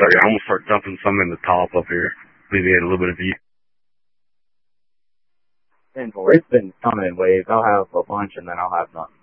Okay, I'm gonna start dumping some in the top up here. Alleviate a little bit of heat. 10-4, it's been coming in waves. I'll have a bunch and then I'll have none.